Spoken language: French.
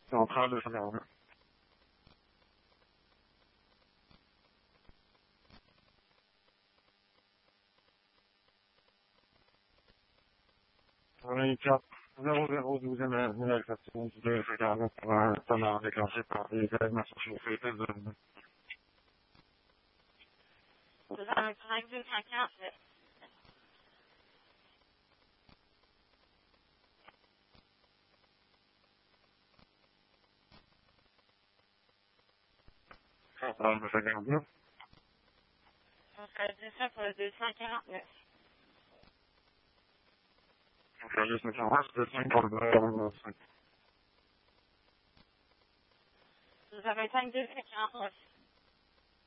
Centrale de Saint-Germain. Oui, 4 0012e nouvelle station de Saint-Germain pour un standard déclenché par les événements surchauffés de zone. Vous avez un 5258. Centrale de Saint-Germain. On serait 17 pour le 249. Centrale de Saint-Germain, c'est 5 pour le 5. Vous avez 5249.